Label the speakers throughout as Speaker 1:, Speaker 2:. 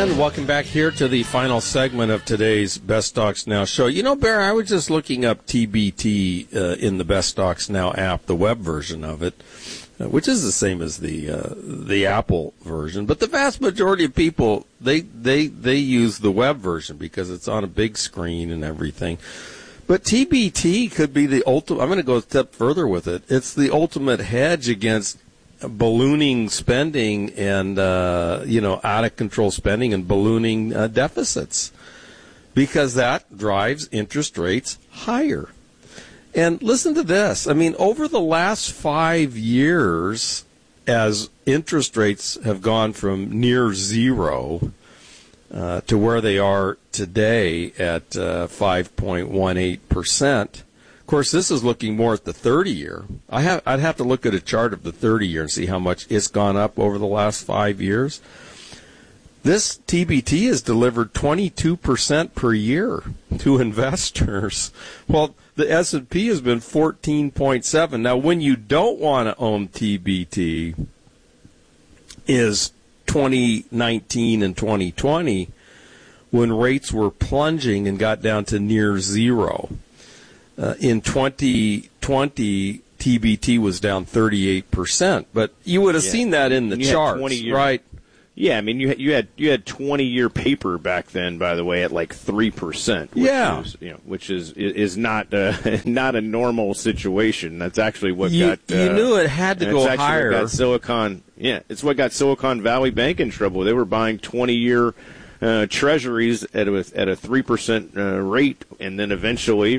Speaker 1: And welcome back here to the final segment of today's Best Stocks Now show. You know, Bear, I was just looking up TBT in the Best Stocks Now app, the web version of it, which is the same as the Apple version. But the vast majority of people, they use the web version because it's on a big screen and everything. But TBT could be the ultimate. I'm going to go a step further with it. It's the ultimate hedge against ballooning spending and out of control spending and ballooning deficits, because that drives interest rates higher. And listen to this. I mean, over the last 5 years, as interest rates have gone from near zero to where they are today at 5.18%. Of course, this is looking more at the 30-year. I'd have to look at a chart of the 30-year and see how much it's gone up over the last 5 years. This TBT has delivered 22% per year to investors. Well, the S&P has been 14.7. Now, when you don't want to own TBT is 2019 and 2020, when rates were plunging and got down to near zero. In 2020, TBT was down 38%, but you would have seen that in the charts, right?
Speaker 2: Yeah, I mean, you had 20-year paper back then, by the way, at like 3%. Which is not not a normal situation. That's actually what
Speaker 1: you knew it had to go higher.
Speaker 2: It's what got Silicon Valley Bank in trouble. They were buying 20-year treasuries at a 3% rate, and then eventually,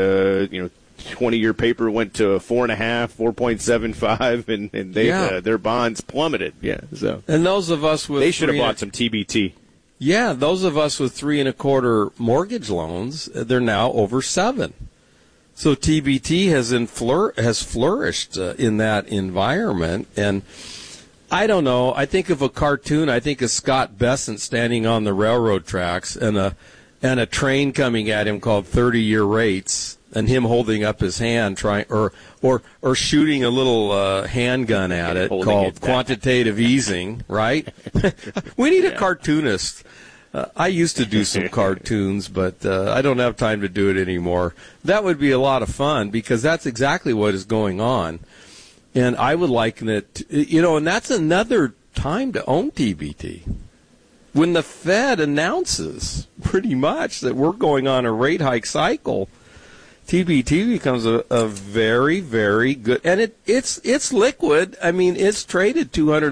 Speaker 2: 20-year paper went to 4.5, 4.75, and their bonds plummeted. Yeah, so
Speaker 1: and those of us with
Speaker 2: they should have bought some TBT.
Speaker 1: Yeah, those of us with 3.25 mortgage loans, they're now over 7. So TBT has flourished in that environment, and I don't know. I think of a cartoon. I think of Scott Bessent standing on the railroad tracks and a train coming at him called 30-year rates, and him holding up his hand or shooting a little handgun at it called quantitative easing. Right? We need a cartoonist. I used to do some cartoons, but I don't have time to do it anymore. That would be a lot of fun because that's exactly what is going on. And I would liken it, and that's another time to own TBT. When the Fed announces pretty much that we're going on a rate hike cycle, TBT becomes a very, very good, and it's liquid. I mean, it's traded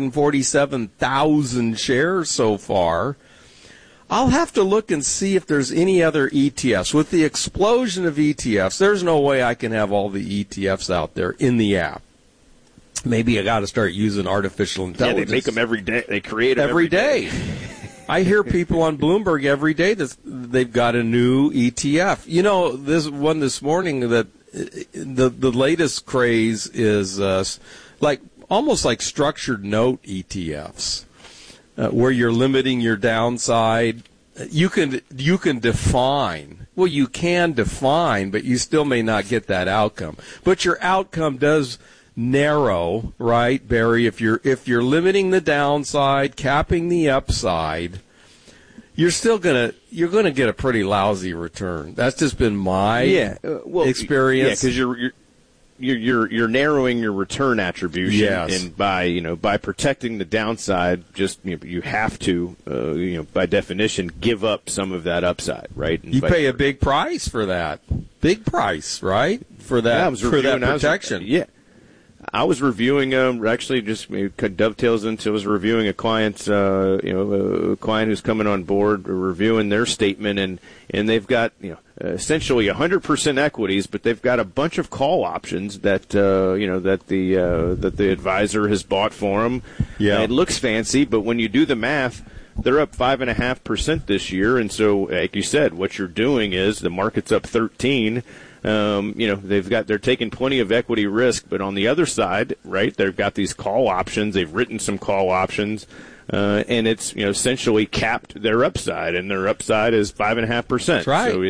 Speaker 1: 247,000 shares so far. I'll have to look and see if there's any other ETFs. With the explosion of ETFs, there's no way I can have all the ETFs out there in the app. Maybe I got to start using artificial intelligence.
Speaker 2: Yeah, they make them every day. They create them
Speaker 1: every day. I hear people on Bloomberg every day that they've got a new ETF. This one this morning that the latest craze is almost like structured note ETFs, where you're limiting your downside. You can define. Well, you can define, but you still may not get that outcome. But your outcome does narrow, right, Barry? If you're limiting the downside, capping the upside, you're gonna get a pretty lousy return. That's just been my experience.
Speaker 2: Yeah, because you're narrowing your return attribution,
Speaker 1: yes.
Speaker 2: And by protecting the downside, just you have to by definition give up some of that upside, right? And
Speaker 1: you pay a big price for that, right? For that protection.
Speaker 2: I was reviewing actually just dovetails into I was reviewing a client a client who's coming on board, reviewing their statement, and they've got essentially 100% equities, but they've got a bunch of call options that that the advisor has bought for them.
Speaker 1: Yeah,
Speaker 2: it looks fancy, but when you do the math, they're up 5.5% this year, and so like you said, what you're doing is the market's up 13. They're taking plenty of equity risk, but on the other side, right, they've got these call options. They've written some call options, and it's essentially capped their upside, and their upside is 5.5%.
Speaker 1: That's right.
Speaker 2: So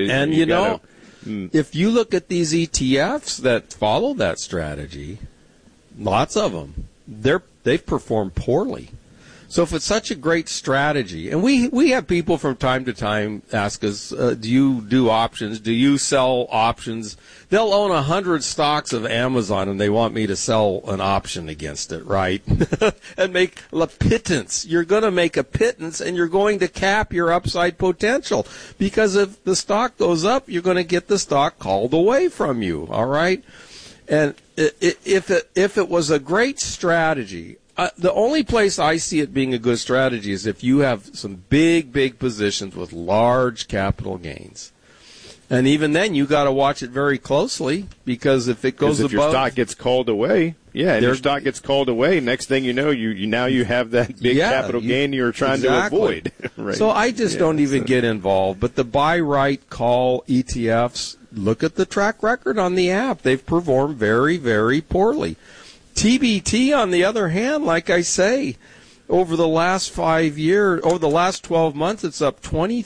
Speaker 1: if you look at these ETFs that follow that strategy, lots of them, they've performed poorly. So if it's such a great strategy, and we have people from time to time ask us, do you do options? Do you sell options? They'll own 100 stocks of Amazon and they want me to sell an option against it, right? And make a pittance. You're going to make a pittance and you're going to cap your upside potential, because if the stock goes up, you're going to get the stock called away from you, all right? And if it was a great strategy, the only place I see it being a good strategy is if you have some big positions with large capital gains. And even then, you got to watch it very closely, because if it goes above,
Speaker 2: your stock gets called away, your stock gets called away, next thing you know, you have that big capital gain you're trying to avoid. Right?
Speaker 1: So I just don't even get involved. But the buy, right, call ETFs, look at the track record on the app. They've performed very, very poorly. TBT, on the other hand, like I say, over the last 5 years, over the last 12 months, it's up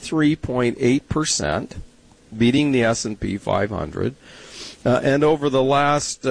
Speaker 1: 23.8%, beating the S&P 500. And over the last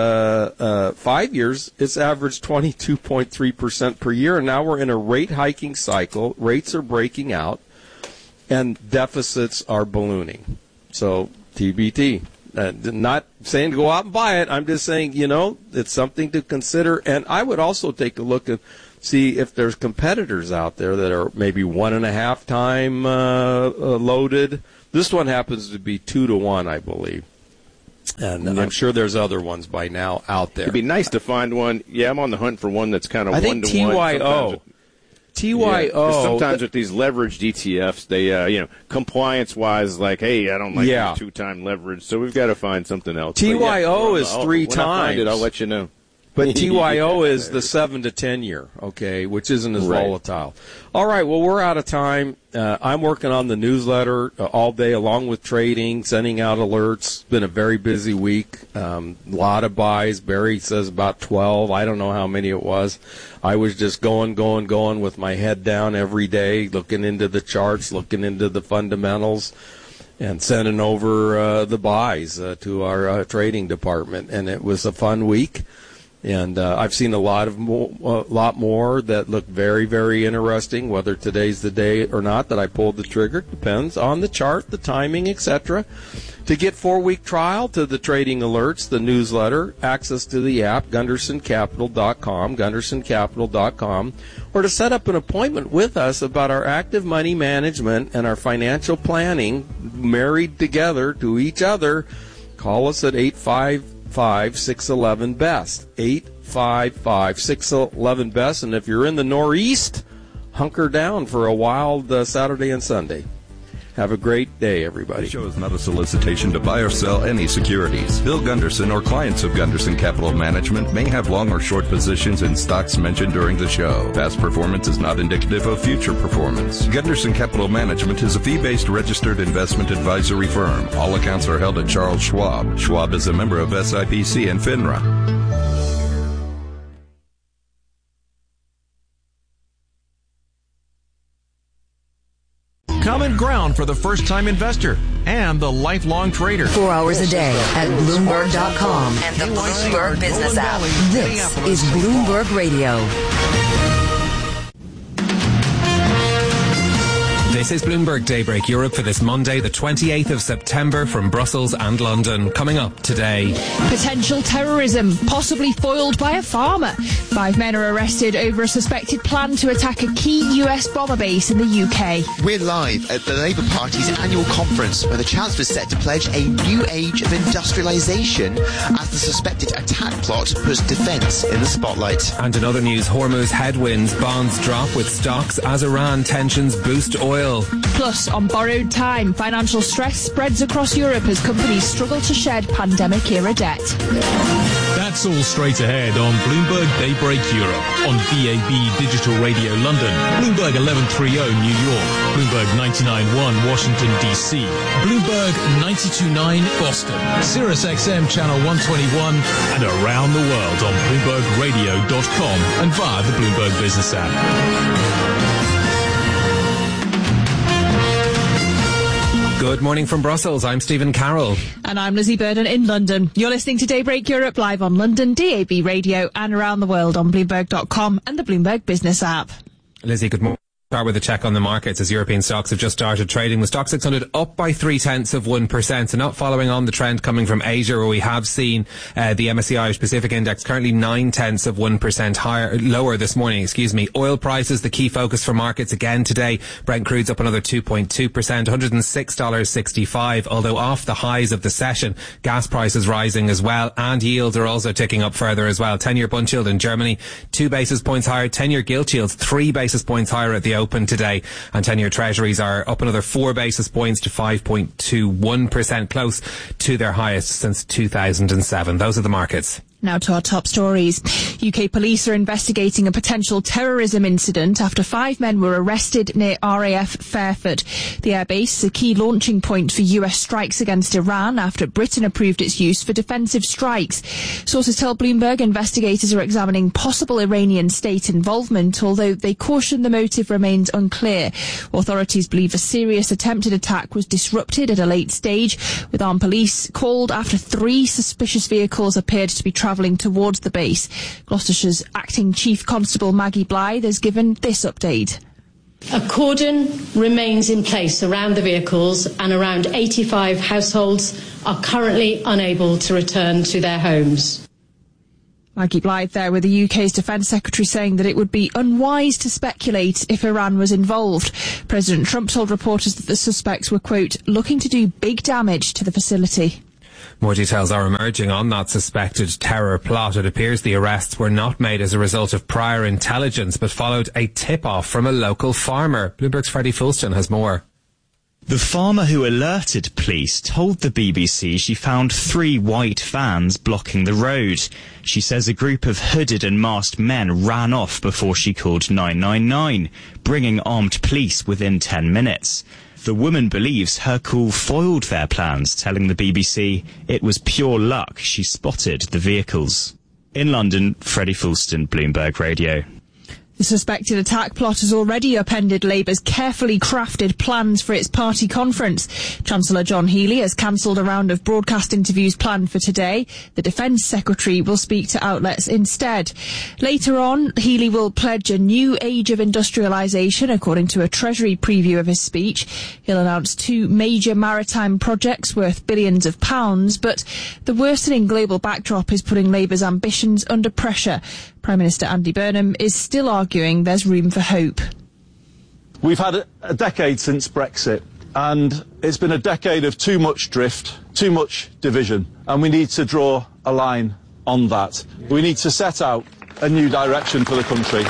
Speaker 1: 5 years, it's averaged 22.3% per year. And now we're in a rate hiking cycle. Rates are breaking out, and deficits are ballooning. So TBT. Not saying to go out and buy it. I'm just saying, it's something to consider. And I would also take a look and see if there's competitors out there that are maybe 1.5 times loaded. This one happens to be 2 to 1, I believe. And I'm sure there's other ones by now out there.
Speaker 2: It'd be nice to find one. Yeah, I'm on the hunt for one that's kind of 1 to 1.
Speaker 1: I think TYO.
Speaker 2: Sometimes with these leveraged ETFs, they, compliance-wise, like, hey, I don't like 2-time leverage, so we've got to find something else.
Speaker 1: TYO is 3 times.
Speaker 2: When I find it, I'll let you know.
Speaker 1: But TYO is the 7 to 10 year, okay, which isn't as volatile. All right, well, we're out of time. I'm working on the newsletter all day, along with trading, sending out alerts. It's been a very busy week. A lot of buys. Barry says about 12. I don't know how many it was. I was just going with my head down every day, looking into the charts, looking into the fundamentals, and sending over the buys to our trading department. And it was a fun week. And I've seen a lot more that look very, very interesting. Whether today's the day or not that I pulled the trigger depends on the chart, the timing, etc. To get 4-week trial to the trading alerts, the newsletter, access to the app, GundersonCapital.com, or to set up an appointment with us about our active money management and our financial planning married together to each other, call us at 855-611-BEST, 855-611-BEST. And if you're in the Northeast, hunker down for a wild Saturday and Sunday. Have a great day, everybody.
Speaker 3: This show is not a solicitation to buy or sell any securities. Bill Gunderson or clients of Gunderson Capital Management may have long or short positions in stocks mentioned during the show. Past performance is not indicative of future performance. Gunderson Capital Management is a fee-based registered investment advisory firm. All accounts are held at Charles Schwab. Schwab is a member of SIPC and FINRA.
Speaker 4: Common ground for the first-time investor and the lifelong trader.
Speaker 5: 4 hours a day at Bloomberg.com and the Bloomberg Business app. This is Bloomberg Radio.
Speaker 6: This is Bloomberg Daybreak Europe for this Monday, the 28th of September, from Brussels and London. Coming up today.
Speaker 7: Potential terrorism, possibly foiled by a farmer. 5 men are arrested over a suspected plan to attack a key US bomber base in the UK.
Speaker 8: We're live at the Labour Party's annual conference, where the Chancellor is set to pledge a new age of industrialisation as the suspected attack plot puts defence in the spotlight.
Speaker 6: And in other news, Hormuz headwinds, bonds drop with stocks as Iran tensions boost oil.
Speaker 7: Plus, on borrowed time, financial stress spreads across Europe as companies struggle to shed pandemic-era debt.
Speaker 9: That's all straight ahead on Bloomberg Daybreak Europe, on DAB Digital Radio London, Bloomberg 1130 New York, Bloomberg 99.1 Washington, D.C., Bloomberg 92.9 Boston, Sirius XM Channel 121, and around the world on BloombergRadio.com and via the Bloomberg Business app.
Speaker 6: Good morning from Brussels. I'm Stephen Carroll.
Speaker 7: And I'm Lizzie Burden in London. You're listening to Daybreak Europe live on London, DAB Radio, and around the world on Bloomberg.com and the Bloomberg Business app.
Speaker 6: Lizzie, good morning. Start with a check on the markets as European stocks have just started trading. The Stoxx 600 up by 0.3%, and not following on the trend coming from Asia, where we have seen the MSCI Irish Pacific Index currently 0.9% lower this morning. Oil prices, the key focus for markets again today. Brent crude's up another 2.2%, $106.65, although off the highs of the session. Gas prices rising as well, and yields are also ticking up further as well. 10-year Bund yield in Germany 2 basis points higher. 10-year gilt yields 3 basis points higher at the open today, and 10-year treasuries are up another 4 basis points to 5.21%, close to their highest since 2007. Those are the markets.
Speaker 7: Now to our top stories. UK police are investigating a potential terrorism incident after 5 men were arrested near RAF Fairford. The airbase is a key launching point for US strikes against Iran after Britain approved its use for defensive strikes. Sources tell Bloomberg investigators are examining possible Iranian state involvement, although they caution the motive remains unclear. Authorities believe a serious attempted attack was disrupted at a late stage, with armed police called after 3 suspicious vehicles appeared to be travelling towards the base. Gloucestershire's acting Chief Constable Maggie Blythe has given this update.
Speaker 10: A cordon remains in place around the vehicles, and around 85 households are currently unable to return to their homes.
Speaker 7: Maggie Blythe there with the UK's Defence Secretary saying that it would be unwise to speculate if Iran was involved. President Trump told reporters that the suspects were, quote, looking to do big damage to the facility.
Speaker 6: More details are emerging on that suspected terror plot. It appears the arrests were not made as a result of prior intelligence, but followed a tip-off from a local farmer. Bloomberg's Freddie Fulston has more.
Speaker 11: The farmer who alerted police told the BBC she found 3 white vans blocking the road. She says a group of hooded and masked men ran off before she called 999, bringing armed police within 10 minutes. The woman believes her call foiled their plans, telling the BBC it was pure luck she spotted the vehicles. In London, Freddie Fulston, Bloomberg Radio.
Speaker 7: The suspected attack plot has already upended Labour's carefully crafted plans for its party conference. Chancellor John Healey has cancelled a round of broadcast interviews planned for today. The Defence Secretary will speak to outlets instead. Later on, Healey will pledge a new age of industrialisation, according to a Treasury preview of his speech. He'll announce 2 major maritime projects worth billions of pounds, but the worsening global backdrop is putting Labour's ambitions under pressure. Prime Minister Andy Burnham is still arguing there's room for hope.
Speaker 12: We've had a decade since Brexit, and it's been a decade of too much drift, too much division, and we need to draw a line on that. We need to set out a new direction for the country.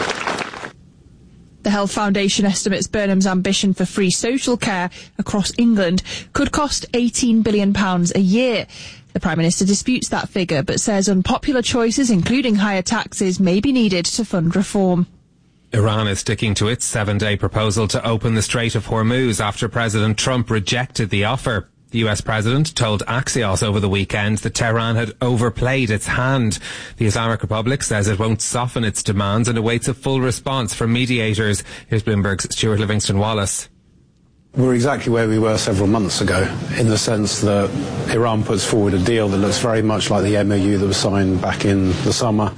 Speaker 7: The Health Foundation estimates Burnham's ambition for free social care across England could cost £18 billion a year. The Prime Minister disputes that figure, but says unpopular choices, including higher taxes, may be needed to fund reform.
Speaker 6: Iran is sticking to its 7-day proposal to open the Strait of Hormuz after President Trump rejected the offer. The US president told Axios over the weekend that Tehran had overplayed its hand. The Islamic Republic says it won't soften its demands and awaits a full response from mediators. Here's Bloomberg's Stuart Livingston-Wallace.
Speaker 13: We're exactly where we were several months ago, in the sense that Iran puts forward a deal that looks very much like the MOU that was signed back in the summer.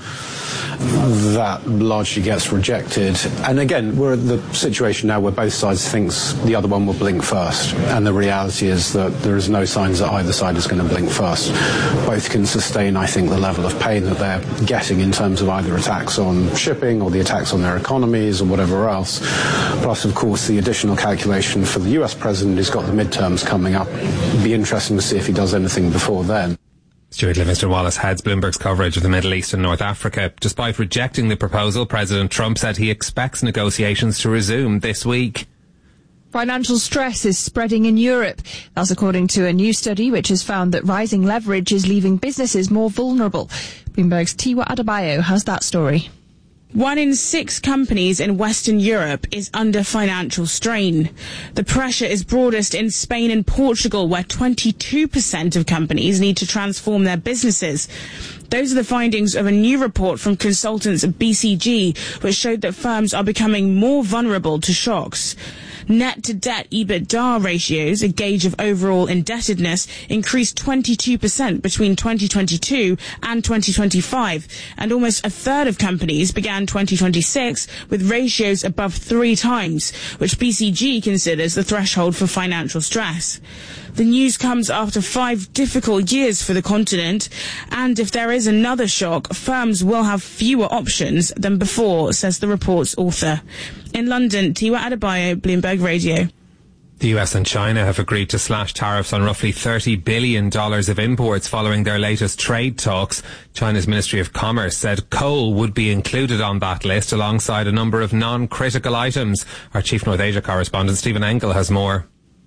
Speaker 13: That largely gets rejected. And again, we're at the situation now where both sides thinks the other one will blink first. And the reality is that there is no signs that either side is going to blink first. Both can sustain, I think, the level of pain that they're getting in terms of either attacks on shipping or the attacks on their economies or whatever else. Plus, of course, the additional calculation for the US president who's got the midterms coming up. It'd be interesting to see if he does anything before then.
Speaker 6: Stuart Livingston-Wallace heads Bloomberg's coverage of the Middle East and North Africa. Despite rejecting the proposal, President Trump said he expects negotiations to resume this week.
Speaker 7: Financial stress is spreading in Europe. That's according to a new study which has found that rising leverage is leaving businesses more vulnerable. Bloomberg's Tiwa Adebayo has that story.
Speaker 14: 1 in 6 companies in Western Europe is under financial strain. The pressure is broadest in Spain and Portugal, where 22% of companies need to transform their businesses. Those are the findings of a new report from consultants at BCG, which showed that firms are becoming more vulnerable to shocks. Net-to-debt EBITDA ratios, a gauge of overall indebtedness, increased 22% between 2022 and 2025, and almost a third of companies began 2026 with ratios above 3 times, which BCG considers the threshold for financial stress. The news comes after 5 difficult years for the continent, and if there is another shock, firms will have fewer options than before, says the report's author. In London, Tiwa Adebayo, Bloomberg Radio.
Speaker 6: The US and China have agreed to slash tariffs on roughly $30 billion of imports following their latest trade talks. China's Ministry of Commerce said coal would be included on that list alongside a number of non-critical items. Our Chief North Asia correspondent Stephen Engel has more.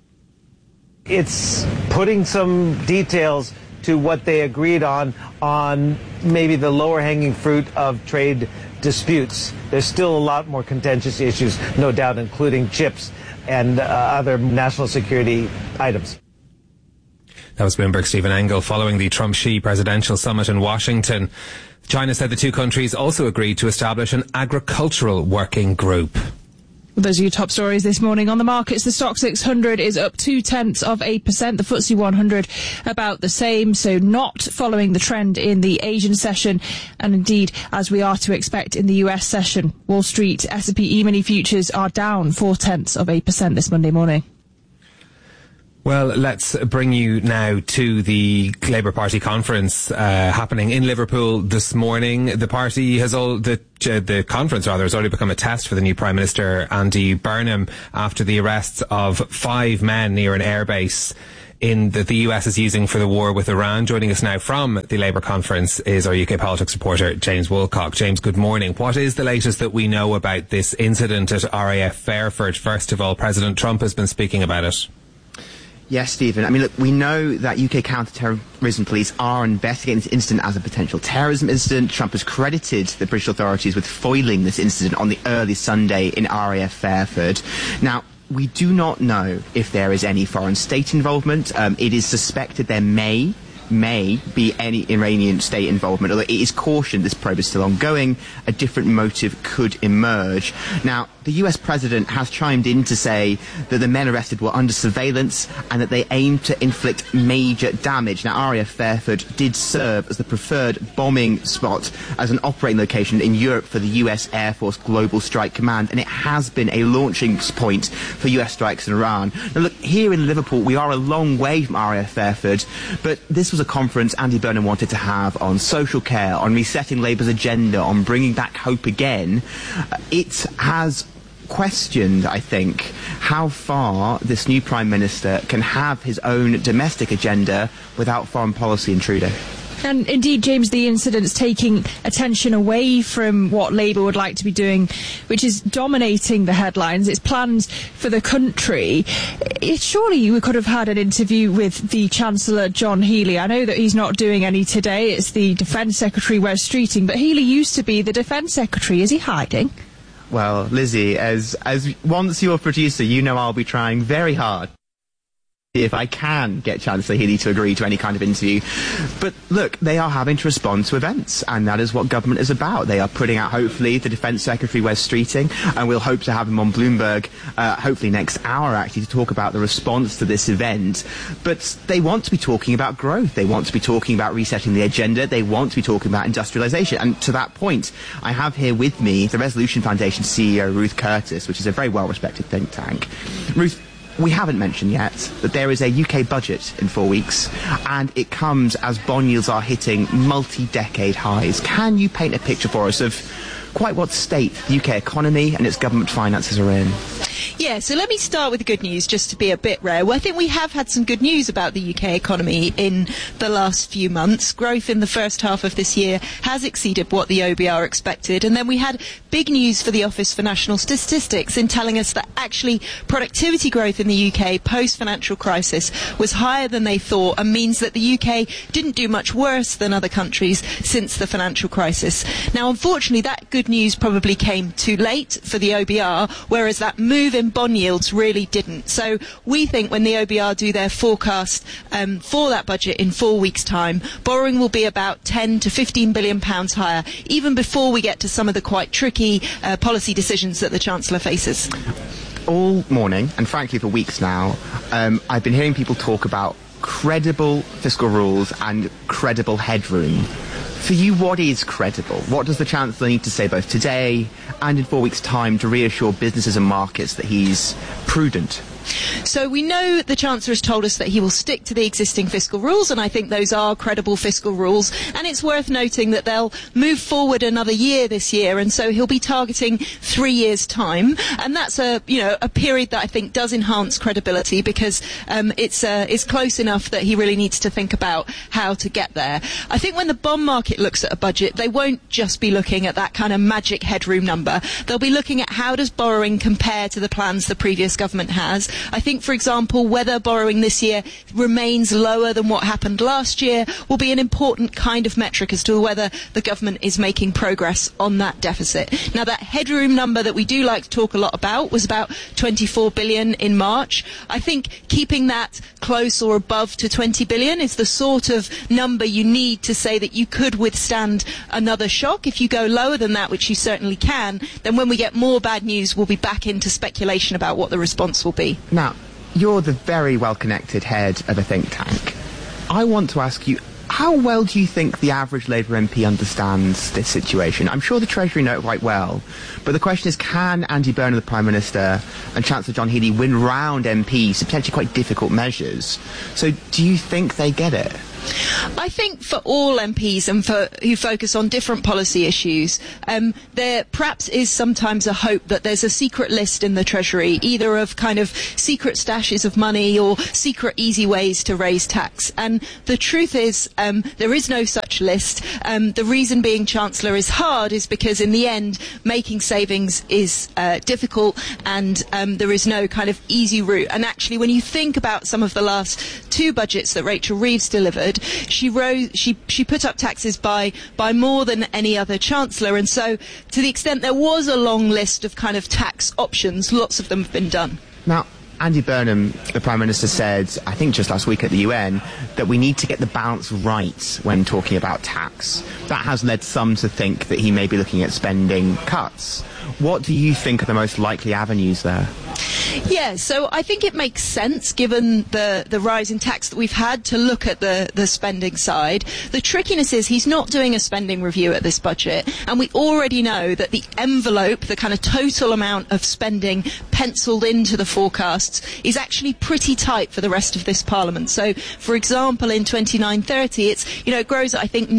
Speaker 15: It's putting some details to what they agreed on maybe the lower hanging fruit of trade disputes. There's still a lot more contentious issues, no doubt, including chips and other national security items.
Speaker 6: That was Bloomberg's Stephen Engel following the Trump-Xi presidential summit in Washington. China said the two countries also agreed to establish an agricultural working group.
Speaker 7: Those are your top stories this morning on the markets. The Stock 600 is up 0.2%. The FTSE 100 about the same, so not following the trend in the Asian session, and indeed, as we are to expect in the US session. Wall Street S&P E-mini futures are down 0.4% this Monday morning.
Speaker 6: Well, let's bring you now to the Labour Party conference happening in Liverpool this morning. The party has the conference has already become a test for the new Prime Minister Andy Burnham after the arrests of 5 men near an airbase that the US is using for the war with Iran. Joining us now from the Labour conference is our UK politics reporter James Woolcock. James, good morning. What is the latest that we know about this incident at RAF Fairford? First of all, President Trump has been speaking about it.
Speaker 8: Yes, Stephen. I mean, look, we know that UK counter-terrorism police are investigating this incident as a potential terrorism incident. Trump has credited the British authorities with foiling this incident on the early Sunday in RAF Fairford. Now, we do not know if there is any foreign state involvement. It is suspected there may be any Iranian state involvement, although it is cautioned this probe is still ongoing. A different motive could emerge. Now, the US president has chimed in to say that the men arrested were under surveillance and that they aimed to inflict major damage. Now, RAF Fairford did serve as the preferred bombing spot as an operating location in Europe for the US Air Force Global Strike Command, and it has been a launching point for US strikes in Iran. Now, look, here in Liverpool, we are a long way from RAF Fairford, but this was a conference Andy Burnham wanted to have on social care, on resetting Labour's agenda, on bringing back hope again. It has questioned, I think, how far this new Prime Minister can have his own domestic agenda without foreign policy intruding.
Speaker 7: And indeed, James, the incident's taking attention away from what Labour would like to be doing, which is dominating the headlines. Its plans for the country. Surely we could have had an interview with the Chancellor, John Healey. I know that he's not doing any today. It's the Defence Secretary, Wes Streeting. But Healey used to be the Defence Secretary. Is he hiding?
Speaker 8: Well, Lizzie, as once you're a producer, you know I'll be trying very hard if I can get Chancellor Healey to agree to any kind of interview. But look, they are having to respond to events, and that is what government is about. They are putting out, hopefully, the Defence Secretary, Wes Streeting, and we'll hope to have him on Bloomberg, hopefully next hour, actually, to talk about the response to this event. But they want to be talking about growth. They want to be talking about resetting the agenda. They want to be talking about industrialisation. And to that point, I have here with me the Resolution Foundation CEO, Ruth Curtis, which is a very well-respected think tank. Ruth, we haven't mentioned yet that there is a UK budget in 4 weeks, and it comes as bond yields are hitting multi-decade highs. Can you paint a picture for us of quite what state the UK economy and its government finances are in?
Speaker 16: Yeah, so let me start with the good news, just to be a bit rare. Well, I think we have had some good news about the UK economy in the last few months. Growth in the first half of this year has exceeded what the OBR expected. And then we had big news for the Office for National Statistics in telling us that actually productivity growth in the UK post-financial crisis was higher than they thought, and means that the UK didn't do much worse than other countries since the financial crisis. Now, unfortunately, that good news probably came too late for the OBR, whereas that move in bond yields really didn't. So we think when the OBR do their forecast for that budget in 4 weeks' time, borrowing will be about £10 to £15 billion higher, even before we get to some of the quite tricky policy decisions that the Chancellor faces.
Speaker 8: All morning, and frankly for weeks now, I've been hearing people talk about credible fiscal rules and credible headroom. For you, what is credible? What does the Chancellor need to say both today and in 4 weeks' time to reassure businesses and markets that he's prudent?
Speaker 16: So we know the Chancellor has told us that he will stick to the existing fiscal rules, and I think those are credible fiscal rules. And it's worth noting that they'll move forward another year this year, and so he'll be targeting 3 years' time. And that's a period that I think does enhance credibility, because it's close enough that he really needs to think about how to get there. I think when the bond market looks at a budget, they won't just be looking at that kind of magic headroom number. They'll be looking at how does borrowing compare to the plans the previous government has. I think, for example, whether borrowing this year remains lower than what happened last year will be an important kind of metric as to whether the government is making progress on that deficit. Now, that headroom number that we do like to talk a lot about was about 24 billion in March. I think keeping that close or above to 20 billion is the sort of number you need to say that you could withstand another shock. If you go lower than that, which you certainly can, then when we get more bad news, we'll be back into speculation about what the response will be.
Speaker 8: Now, you're the very well-connected head of a think tank. I want to ask you, how well do you think the average Labour MP understands this situation? I'm sure the Treasury know it quite well, but the question is, can Andy Burnham, the Prime Minister, and Chancellor John Healey win round MPs to potentially quite difficult measures? So do you think they get it?
Speaker 16: I think for all MPs and for who focus on different policy issues, there perhaps is sometimes a hope that there's a secret list in the Treasury, either of kind of secret stashes of money or secret easy ways to raise tax. And the truth is, there is no such list. The reason being Chancellor is hard is because in the end, making savings is difficult, and there is no kind of easy route. And actually, when you think about some of the last two budgets that Rachel Reeves delivered, she put up taxes by more than any other Chancellor, and so to the extent there was a long list of kind of tax options, lots of them have been done.
Speaker 8: Now, Andy Burnham, the Prime Minister, said, I think just last week at the UN, that we need to get the balance right when talking about tax. That has led some to think that he may be looking at spending cuts. What do you think are the most likely avenues there?
Speaker 16: Yeah, so I think it makes sense, given the rise in tax that we've had, to look at the spending side. The trickiness is he's not doing a spending review at this budget, and we already know that the envelope, the kind of total amount of spending penciled into the forecasts, is actually pretty tight for the rest of this Parliament. So, for example, in 29-30, it grows at, I think,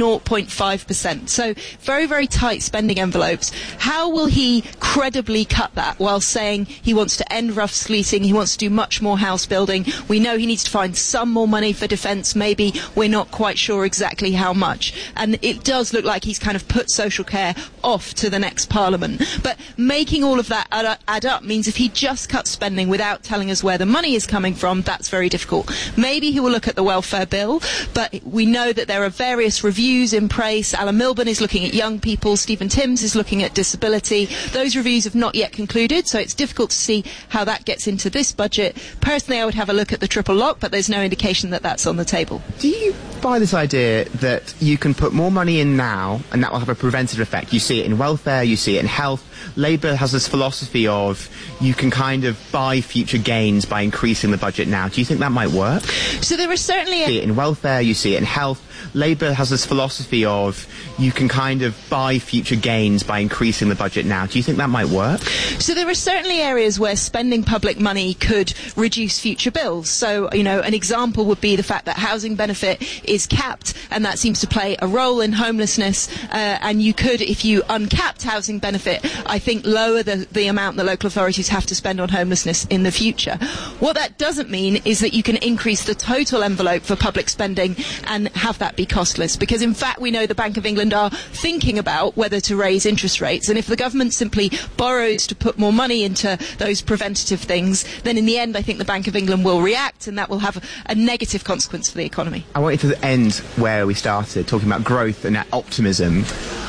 Speaker 16: 0.5%. So, very, very tight spending envelopes. How will he credibly cut that while saying he wants to end rough sleeting, he wants to do much more house building? We know he needs to find some more money for defence, maybe. We're not quite sure exactly how much. And it does look like he's kind of put social care off to the next Parliament. But making all of that add up means if he just cuts spending without telling us where the money is coming from, that's very difficult. Maybe he will look at the welfare bill, but we know that there are various reviews in place. Alan Milburn is looking at young people, Stephen Timms is looking at disability. Those reviews have not yet concluded, so it's difficult to see how that gets into this budget. Personally, I would have a look at the triple lock, but there's no indication that that's on the table.
Speaker 8: Do you buy this idea that you can put more money in now and that will have a preventative effect? You see it in welfare, you see it in health. Labour has this philosophy of you can kind of buy future gains by increasing the budget now. Do you think that might work?
Speaker 16: So there are certainly...
Speaker 8: You see it in welfare, you see it in health. Labour has this philosophy of you can kind of buy future gains by increasing the budget now. Do you think that might work?
Speaker 16: So there are certainly areas where spending public money could reduce future bills. So, an example would be the fact that housing benefit is capped, and that seems to play a role in homelessness. And you could, if you uncapped housing benefit, I think lower the amount that local authorities have to spend on homelessness in the future. What that doesn't mean is that you can increase the total envelope for public spending and have that be costless, because in fact we know the Bank of England are thinking about whether to raise interest rates, and if the government simply borrows to put more money into those preventative things, then in the end I think the Bank of England will react, and that will have a negative consequence for the economy.
Speaker 8: I want you to end where we started, talking about growth and optimism.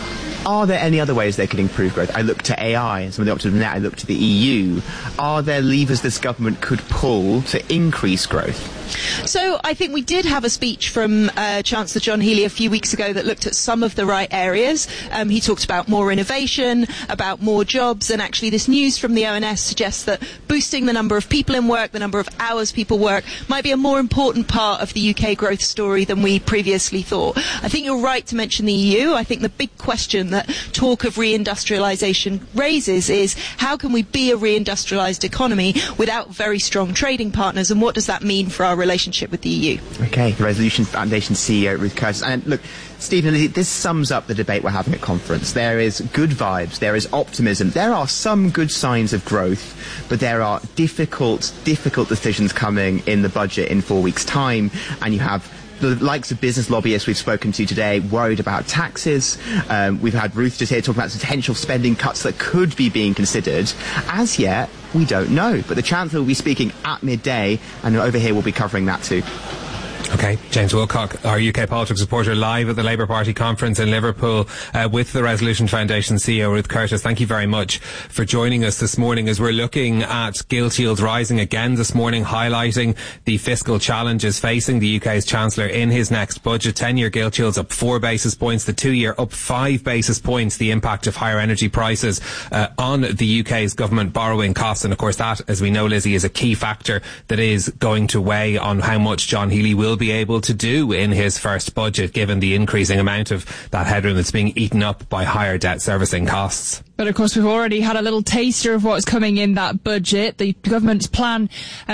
Speaker 8: Are there any other ways they could improve growth? I look to AI and some of the optimism there. I look to the EU. Are there levers this government could pull to increase growth?
Speaker 16: So I think we did have a speech from Chancellor John Healey a few weeks ago that looked at some of the right areas. He talked about more innovation, about more jobs, and actually this news from the ONS suggests that boosting the number of people in work, the number of hours people work, might be a more important part of the UK growth story than we previously thought. I think you're right to mention the EU. I think the big question that talk of reindustrialisation raises is how can we be a reindustrialised economy without very strong trading partners, and what does that mean for our relationship with the EU?
Speaker 8: Okay, the Resolution Foundation CEO Ruth Curtis. And look, Stephen, this sums up the debate we're having at conference. There is good vibes, there is optimism, there are some good signs of growth, but there are difficult decisions coming in the budget in 4 weeks' time, and you have the likes of business lobbyists we've spoken to today worried about taxes. We've had Ruth just here talking about potential spending cuts that could be being considered. As yet, we don't know. But the Chancellor will be speaking at midday, and over here we'll be covering that too.
Speaker 6: Okay, James Wilcock, our UK politics reporter, live at the Labour Party conference in Liverpool with the Resolution Foundation CEO Ruth Curtis. Thank you very much for joining us this morning as we're looking at gilt yields rising again this morning, highlighting the fiscal challenges facing the UK's Chancellor in his next budget. 10-year gilt yields up 4 basis points, the 2-year up 5 basis points, the impact of higher energy prices on the UK's government borrowing costs. And of course that, as we know, Lizzie, is a key factor that is going to weigh on how much John Healey will be able to do in his first budget, given the increasing amount of that headroom that's being eaten up by higher debt servicing costs.
Speaker 7: But of course, we've already had a little taster of what's coming in that budget. The government's plan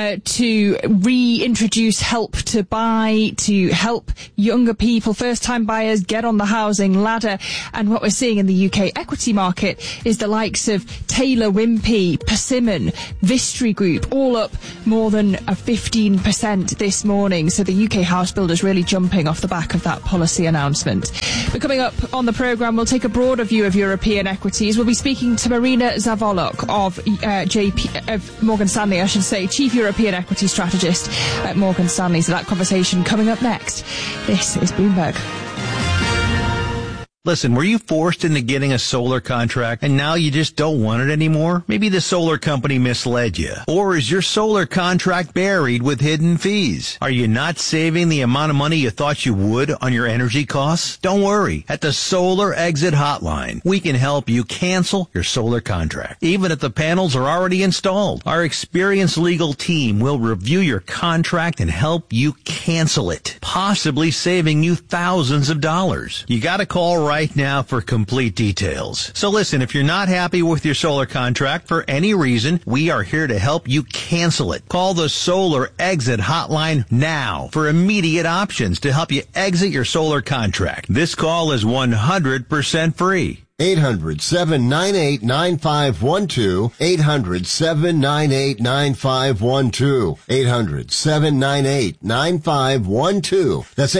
Speaker 7: to reintroduce Help to Buy, to help younger people, first-time buyers, get on the housing ladder. And what we're seeing in the UK equity market is the likes of Taylor Wimpey, Persimmon, Vistry Group, all up more than 15% this morning. So the UK house builders really jumping off the back of that policy announcement. But coming up on the programme, we'll take a broader view of European equities. We'll be speaking to Marina Zavolok of Morgan Stanley, I should say, Chief European Equity Strategist at Morgan Stanley. So that conversation coming up next. This is Bloomberg.
Speaker 17: Listen, were you forced into getting a solar contract and now you just don't want it anymore? Maybe the solar company misled you. Or is your solar contract buried with hidden fees? Are you not saving the amount of money you thought you would on your energy costs? Don't worry. At the Solar Exit Hotline, we can help you cancel your solar contract, even if the panels are already installed. Our experienced legal team will review your contract and help you cancel it, possibly saving you thousands of dollars. You gotta call right now for complete details. So listen, if you're not happy with your solar contract for any reason, we are here to help you cancel it. Call the Solar Exit Hotline now for immediate options to help you exit your solar contract. This call is 100% free.
Speaker 18: 800-798-9512. 800-798-9512. 800-798-9512. That's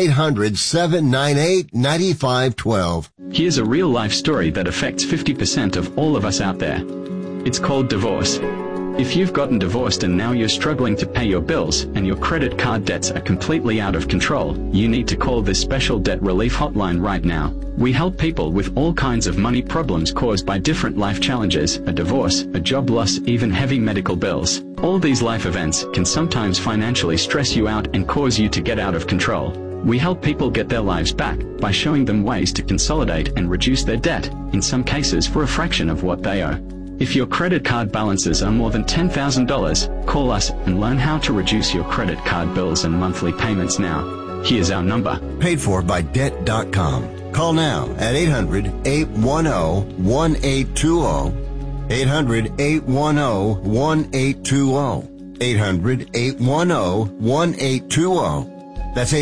Speaker 18: 800-798-9512.
Speaker 19: Here's a real-life story that affects 50% of all of us out there. It's called divorce. If you've gotten divorced and now you're struggling to pay your bills and your credit card debts are completely out of control, you need to call this special debt relief hotline right now. We help people with all kinds of money problems caused by different life challenges, a divorce, a job loss, even heavy medical bills. All these life events can sometimes financially stress you out and cause you to get out of control. We help people get their lives back by showing them ways to consolidate and reduce their debt, in some cases for a fraction of what they owe. If your credit card balances are more than $10,000, call us and learn how to reduce your credit card bills and monthly payments now. Here's our number.
Speaker 18: Paid for by Debt.com. Call now at 800-810-1820. 800-810-1820. 800-810-1820. That's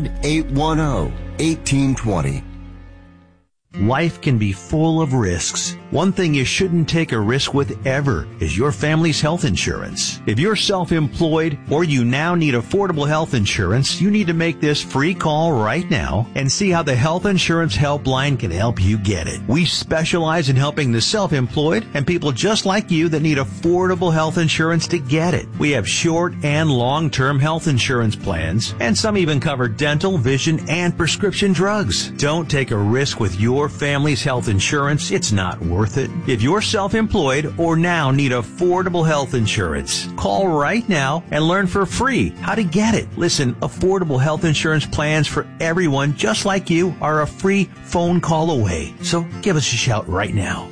Speaker 18: 800-810-1820.
Speaker 17: Life can be full of risks. One thing you shouldn't take a risk with ever is your family's health insurance. If you're self-employed or you now need affordable health insurance, you need to make this free call right now and see how the Health Insurance Helpline can help you get it. We specialize in helping the self-employed and people just like you that need affordable health insurance to get it. We have short and long-term health insurance plans, and some even cover dental, vision, and prescription drugs. Don't take a risk with your family's health insurance. It's not worth worth it? If you're self-employed or now need affordable health insurance, call right now and learn for free how to get it. Listen, affordable health insurance plans for everyone just like you are a free phone call away. So give us a shout right now.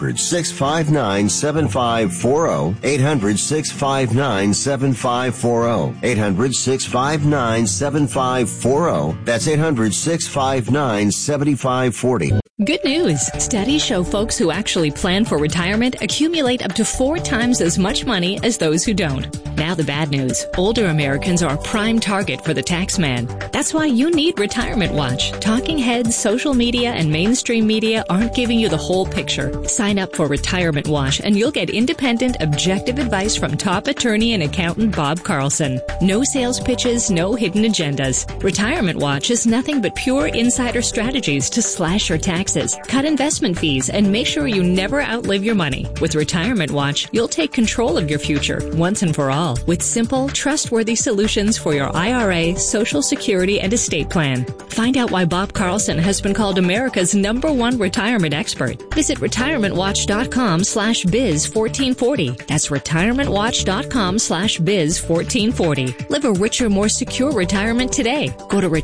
Speaker 18: 800-659-7540. 800-659-7540. 800-659-7540. That's 800-659-7540.
Speaker 20: Good news. Studies show folks who actually plan for retirement accumulate up to 4 times as much money as those who don't. Now the bad news. Older Americans are a prime target for the tax man. That's why you need Retirement Watch. Talking heads, social media, and mainstream media aren't giving you the whole picture. Sign up for Retirement Watch and you'll get independent, objective advice from top attorney and accountant Bob Carlson. No sales pitches, no hidden agendas. Retirement Watch is nothing but pure insider strategies to slash your taxes, cut investment fees, and make sure you never outlive your money. With Retirement Watch, you'll take control of your future once and for all with simple, trustworthy solutions for your IRA, Social Security, and estate plan. Find out why Bob Carlson has been called America's #1 retirement expert. Visit retirementwatch.com/biz1440. That's retirementwatch.com/biz1440. Live a richer, more secure retirement today. Go to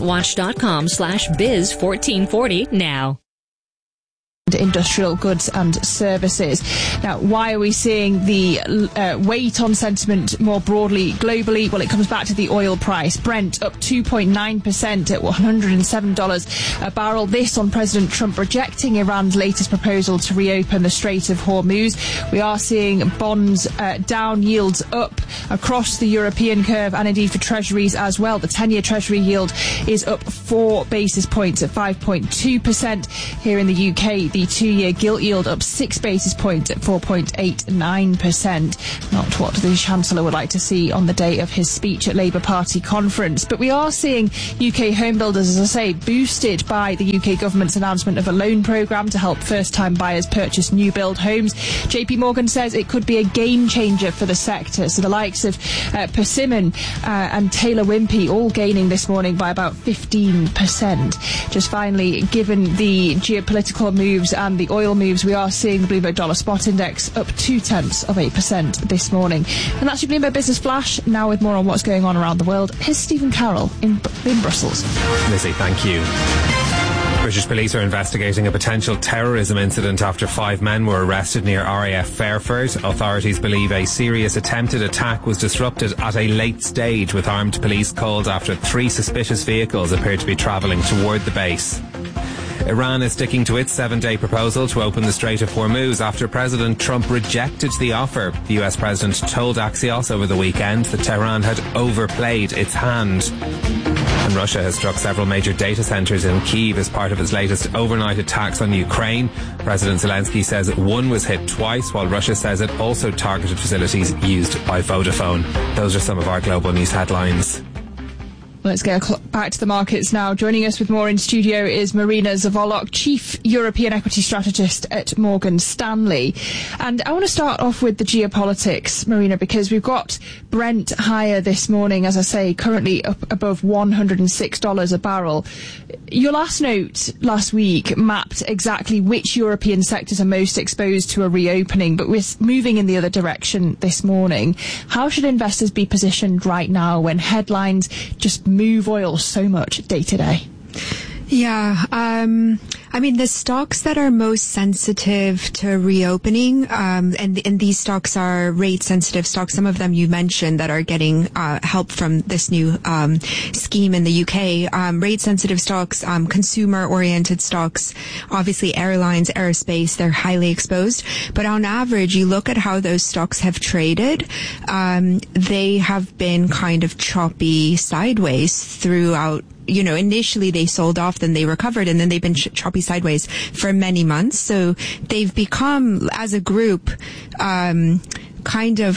Speaker 20: retirementwatch.com/biz1440 now.
Speaker 7: Industrial goods and services. Now, why are we seeing the weight on sentiment more broadly globally? Well, it comes back to the oil price. Brent up 2.9% at $107 a barrel. This on President Trump rejecting Iran's latest proposal to reopen the Strait of Hormuz. We are seeing bonds down, yields up across the European curve and indeed for treasuries as well. The 10-year treasury yield is up 4 basis points at 5.2%. Here in the UK, the 2-year gilt yield up 6 basis points at 4.89%. Not what the Chancellor would like to see on the day of his speech at Labour Party conference. But we are seeing UK home builders, as I say, boosted by the UK government's announcement of a loan programme to help first-time buyers purchase new build homes. JP Morgan says it could be a game changer for the sector. So the likes of Persimmon and Taylor Wimpey all gaining this morning by about 15%. Just finally, given the geopolitical moves and the oil moves, we are seeing the Bloomberg Dollar Spot Index up 0.2% this morning. And that's your Bloomberg Business Flash. Now with more on what's going on around the world, here's Stephen Carroll in Brussels.
Speaker 6: Lizzie, thank you. British police are investigating a potential terrorism incident after 5 men were arrested near RAF Fairford. Authorities believe a serious attempted attack was disrupted at a late stage, with armed police called after 3 suspicious vehicles appeared to be travelling toward the base. Iran is sticking to its 7-day proposal to open the Strait of Hormuz after President Trump rejected the offer. The US president told Axios over the weekend that Tehran had overplayed its hand. And Russia has struck several major data centres in Kyiv as part of its latest overnight attacks on Ukraine. President Zelensky says one was hit twice, while Russia says it also targeted facilities used by Vodafone. Those are some of our global news headlines.
Speaker 7: Let's get back to the markets now. Joining us with more in studio is Marina Zavolok, Chief European Equity Strategist at Morgan Stanley. And I want to start off with the geopolitics, Marina, because we've got Brent higher this morning, as I say, currently up above $106 a barrel. Your last note last week mapped exactly which European sectors are most exposed to a reopening, but we're moving in the other direction this morning. How should investors be positioned right now when headlines just move oil so much day to day?
Speaker 21: Yeah, I mean, the stocks that are most sensitive to reopening, and these stocks are rate-sensitive stocks. Some of them you mentioned that are getting help from this new scheme in the UK. Rate-sensitive stocks, consumer-oriented stocks, obviously airlines, aerospace, they're highly exposed. But on average, you look at how those stocks have traded, they have been kind of choppy sideways throughout. You know, initially they sold off, then they recovered, and then they've been choppy sideways for many months. So they've become, as a group, kind of,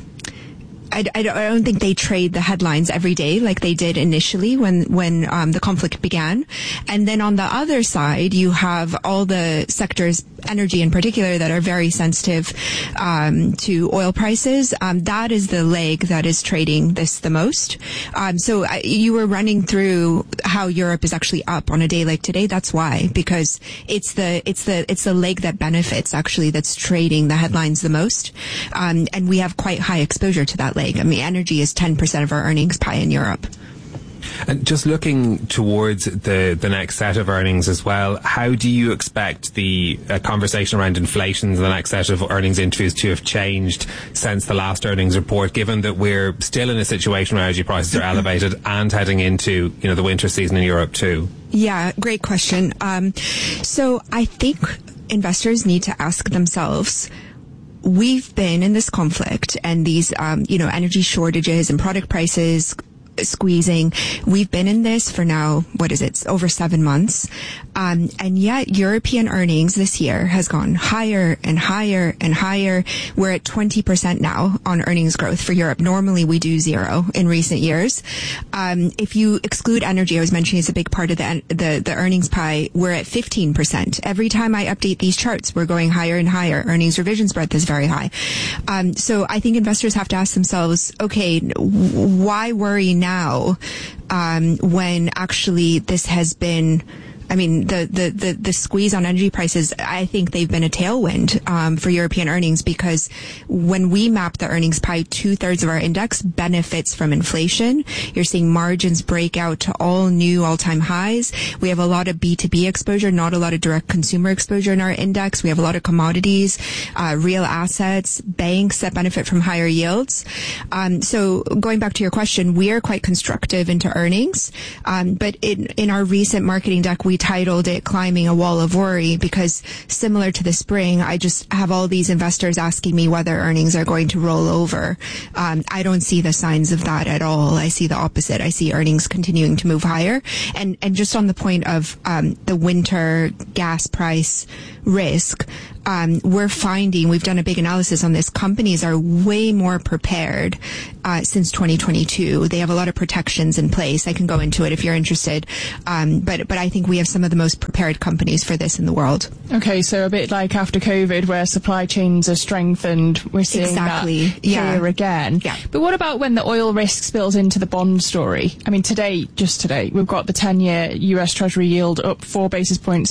Speaker 21: I don't think they trade the headlines every day like they did initially when the conflict began. And then on the other side, you have all the sectors energy in particular that are very sensitive to oil prices. That is the leg that is trading this the most. So you were running through how Europe is actually up on a day like today. That's why, because it's the leg that benefits actually that's trading the headlines the most. And we have quite high exposure to that leg. I mean, energy is 10% of our earnings pie in Europe.
Speaker 6: And just looking towards the next set of earnings as well, how do you expect the conversation around inflation in the next set of earnings interviews to have changed since the last earnings report, given that we're still in a situation where energy prices are elevated and heading into, the winter season in Europe too? Yeah,
Speaker 21: great question. So I think investors need to ask themselves, we've been in this conflict and these, energy shortages and product prices squeezing. We've been in this for now, it's over 7 months. And yet European earnings this year has gone higher and higher and higher. We're at 20% now on earnings growth for Europe. Normally we do 0 in recent years. If you exclude energy, I was mentioning it's a big part of the earnings pie, we're at 15%. Every time I update these charts, we're going higher and higher. Earnings revision spread is very high. So I think investors have to ask themselves, okay, why worry now when actually this has been, the squeeze on energy prices, I think they've been a tailwind for European earnings, because when we map the earnings pie, 2/3 of our index benefits from inflation. You're seeing margins break out to all new all-time highs. We have a lot of B2B exposure, not a lot of direct consumer exposure in our index. We have a lot of commodities, real assets, banks that benefit from higher yields. So going back to your question, we are quite constructive into earnings. But in our recent marketing deck, we titled it Climbing a Wall of Worry, because similar to the spring, I just have all these investors asking me whether earnings are going to roll over. I don't see the signs of that at all. I see the opposite. I see earnings continuing to move higher. And just on the point of the winter gas price risk, we're finding, we've done a big analysis on this, companies are way more prepared since 2022. They have a lot of protections in place. I can go into it if you're interested. But I think we have some of the most prepared companies for this in the world.
Speaker 7: Okay, so a bit like after COVID, where supply chains are strengthened, we're seeing that here again. Yeah. But what about when the oil risk spills into the bond story? I mean, just today, we've got the 10-year US Treasury yield up 4 basis points,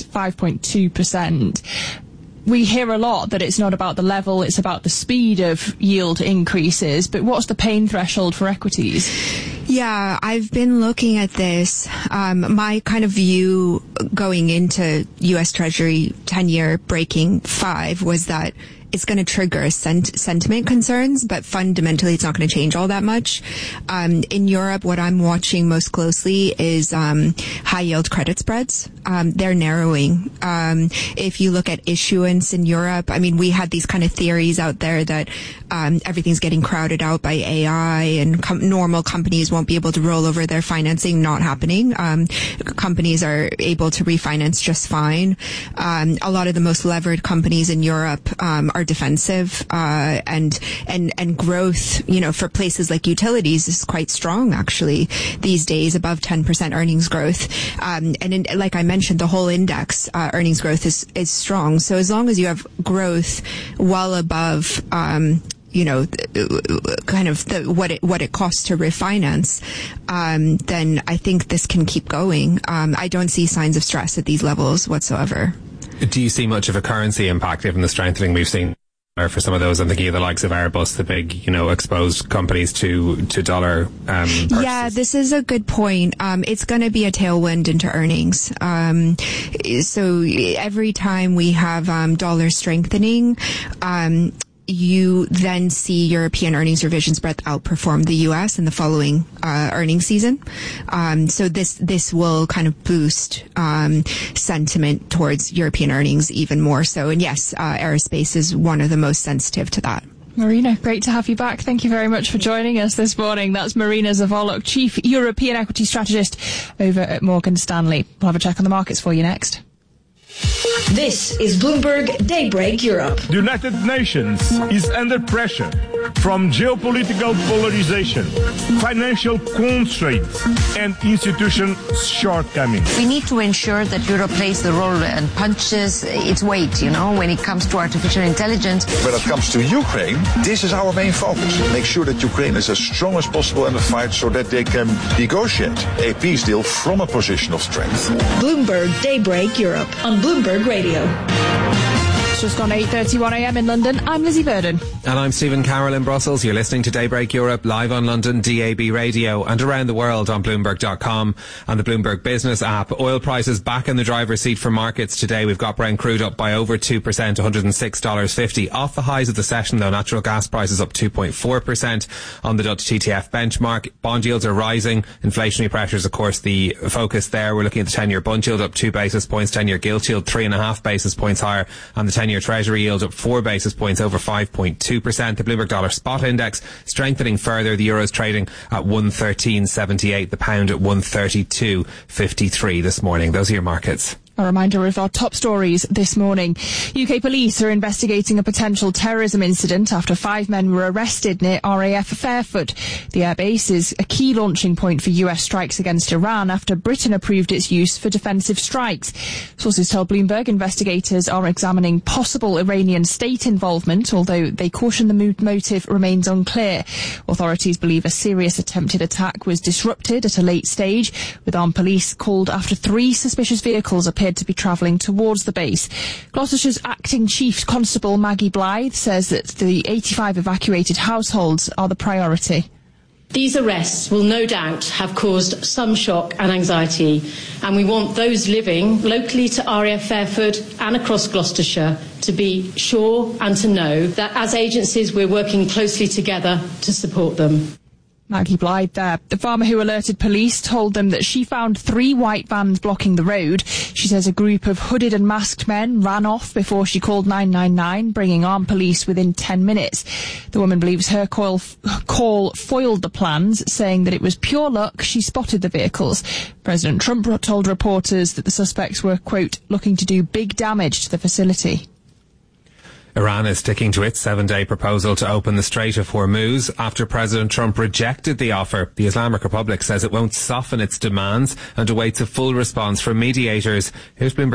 Speaker 7: 5.2%. We hear a lot that it's not about the level, it's about the speed of yield increases. But what's the pain threshold for equities?
Speaker 21: Yeah, I've been looking at this. My kind of view going into U.S. Treasury 10-year breaking 5 was that it's going to trigger sentiment concerns, but fundamentally it's not going to change all that much. In Europe, what I'm watching most closely is high yield credit spreads. They're narrowing. If you look at issuance in Europe, we had these kind of theories out there that everything's getting crowded out by AI and normal companies won't be able to roll over their financing. Not happening. Companies are able to refinance just fine. A lot of the most levered companies in Europe are defensive, and growth, for places like utilities is quite strong actually these days, above 10% earnings growth. Like I mentioned, the whole index earnings growth is strong. So as long as you have growth well above kind of what it costs to refinance, then I think this can keep going. I don't see signs of stress at these levels whatsoever.
Speaker 6: Do you see much of a currency impact given the strengthening we've seen for some of those? I'm thinking of the likes of Airbus, the big, exposed companies to dollar purchases.
Speaker 21: Yeah, this is a good point. It's going to be a tailwind into earnings. So every time we have dollar strengthening, you then see European earnings revision spread outperform the U.S. in the following earnings season. So this will kind of boost sentiment towards European earnings even more so. And yes, aerospace is one of the most sensitive to that.
Speaker 7: Marina, great to have you back. Thank you very much for joining us this morning. That's Marina Zavolok, Chief European Equity Strategist over at Morgan Stanley. We'll have a check on the markets for you next.
Speaker 5: This is Bloomberg Daybreak Europe.
Speaker 2: The United Nations is under pressure from geopolitical polarization, financial constraints, and institution shortcomings.
Speaker 22: We need to ensure that Europe plays the role and punches its weight, when it comes to artificial intelligence.
Speaker 23: When it comes to Ukraine, this is our main focus. Make sure that Ukraine is as strong as possible in the fight so that they can negotiate a peace deal from a position of strength.
Speaker 5: Bloomberg Daybreak Europe on Bloomberg Radio.
Speaker 7: It's just gone 8:31 a.m. in London. I'm Lizzie Burden.
Speaker 6: And I'm Stephen Carroll in Brussels. You're listening to Daybreak Europe live on London DAB radio and around the world on Bloomberg.com and the Bloomberg Business app. Oil prices back in the driver's seat for markets today. We've got Brent crude up by over 2%, $106.50. Off the highs of the session, though, natural gas prices up 2.4% on the Dutch TTF benchmark. Bond yields are rising. Inflationary pressures, of course, the focus there. We're looking at the 10-year bond yield up 2 basis points, 10-year gilt yield 3.5 basis points higher, and the 10-year Treasury yield up 4 basis points over 5.2%. The Bloomberg Dollar Spot Index strengthening further. The Euro's trading at 113.78. The pound at 132.53 this morning. Those are your markets.
Speaker 7: A reminder of our top stories this morning. UK police are investigating a potential terrorism incident after 5 men were arrested near RAF Fairford. The airbase is a key launching point for US strikes against Iran after Britain approved its use for defensive strikes. Sources tell Bloomberg investigators are examining possible Iranian state involvement, although they caution the motive remains unclear. Authorities believe a serious attempted attack was disrupted at a late stage, with armed police called after 3 suspicious vehicles appeared to be travelling towards the base. Gloucestershire's acting Chief Constable Maggie Blythe says that the 85 evacuated households are the priority.
Speaker 10: These arrests will no doubt have caused some shock and anxiety, and we want those living locally to RAF Fairford and across Gloucestershire to be sure and to know that as agencies we're working closely together to support them.
Speaker 7: Maggie Blythe there. The farmer who alerted police told them that she found 3 white vans blocking the road. She says a group of hooded and masked men ran off before she called 999, bringing armed police within 10 minutes. The woman believes her call foiled the plans, saying that it was pure luck she spotted the vehicles. President Trump told reporters that the suspects were, quote, looking to do big damage to the facility.
Speaker 6: Iran is sticking to its 7-day proposal to open the Strait of Hormuz after President Trump rejected the offer. The Islamic Republic says it won't soften its demands and awaits a full response from mediators. Here's Bloomberg